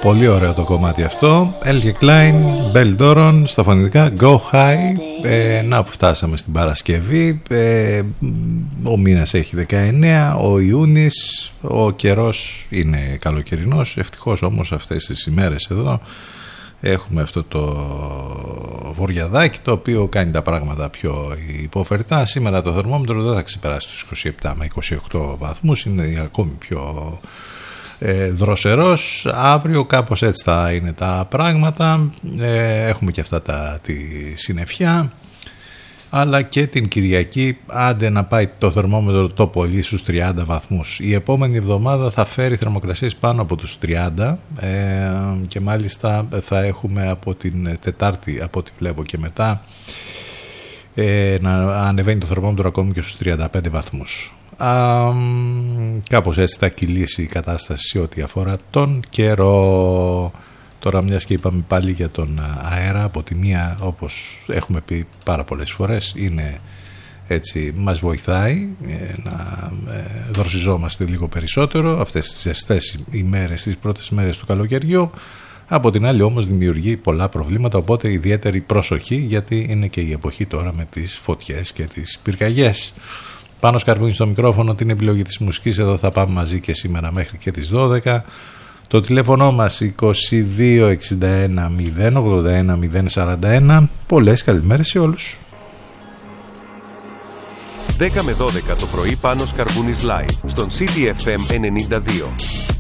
Πολύ ωραίο το κομμάτι αυτό. Elke Klein, Bell Doron στα φωνητικά Go High. Να που φτάσαμε στην Παρασκευή. Ο μήνας έχει 19, ο Ιούνις, ο καιρός είναι καλοκαιρινός. Ευτυχώς όμως αυτές τις ημέρες εδώ έχουμε αυτό το βοριαδάκι το οποίο κάνει τα πράγματα πιο υποφερτά. Σήμερα το θερμόμετρο δεν θα ξεπεράσει τους 27 με 28 βαθμούς, είναι ακόμη πιο δροσερός. Αύριο κάπως έτσι θα είναι τα πράγματα. Έχουμε και αυτά τη συννεφιά, αλλά και την Κυριακή άντε να πάει το θερμόμετρο το πολύ στους 30 βαθμούς. Η επόμενη εβδομάδα θα φέρει θερμοκρασίες πάνω από τους 30 και μάλιστα θα έχουμε από την Τετάρτη, από ό,τι βλέπω και μετά, να ανεβαίνει το θερμόμετρο ακόμη και στους 35 βαθμούς. Κάπως έτσι θα κυλήσει η κατάσταση σε ό,τι αφορά τον καιρό. Τώρα, μιας και είπαμε πάλι για τον αέρα, από τη μία, όπως έχουμε πει πάρα πολλές φορές, είναι έτσι, μας βοηθάει να δροσιζόμαστε λίγο περισσότερο αυτές τις ζεστές ημέρες, τις πρώτες μέρες του καλοκαιριού. Από την άλλη όμως δημιουργεί πολλά προβλήματα, οπότε ιδιαίτερη προσοχή, γιατί είναι και η εποχή τώρα με τις φωτιές και τις πυρκαγιές. Πάνος Καρβούνης στο μικρόφωνο, την επιλογή της μουσικής, εδώ θα πάμε μαζί και σήμερα μέχρι και τις 12. Το τηλέφωνο μας 2261 081 041. Πολλές καλημέρες σε όλους. 10 με 12 το πρωί, Πάνος Καρβούνης Live στον CTFM 92.